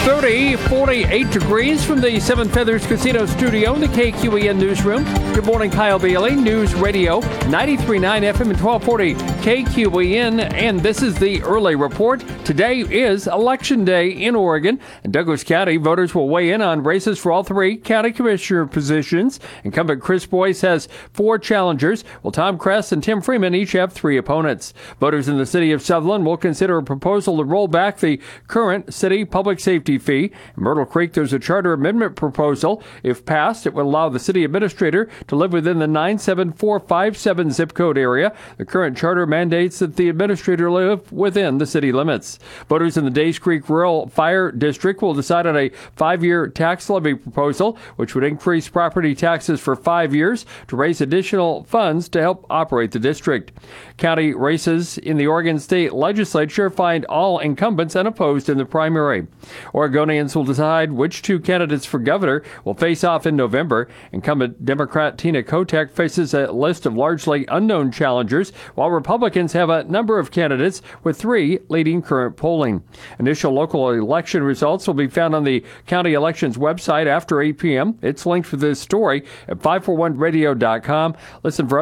6:30, 48 degrees from the Seven Feathers Casino studio in the KQEN newsroom. Good morning, Kyle Bailey, News Radio 93.9 FM and 1240 KQEN. And this is the early report. Today is Election Day in Oregon. In Douglas County, voters will weigh in on races for all three county commissioner positions. Incumbent Chris Boyce has 4 challengers, while Tom Kress and Tim Freeman each have 3 opponents. Voters in the city of Sutherland will consider a proposal to roll back the current city public safety fee. In Myrtle Creek, there's a charter amendment proposal. If passed, it would allow the city administrator to live within the 97457 zip code area. The current charter mandates that the administrator live within the city limits. Voters in the Days Creek Rural Fire District will decide on a 5-year tax levy proposal, which would increase property taxes for 5 years to raise additional funds to help operate the district. County races in the Oregon State Legislature find all incumbents unopposed in the primary. Oregonians will decide which 2 candidates for governor will face off in November. Incumbent Democrat Tina Kotek faces a list of largely unknown challengers, while Republicans have a number of candidates with 3 leading current polling. Initial local election results will be found on the county elections website after 8 p.m. It's linked for this story at 541radio.com. Listen for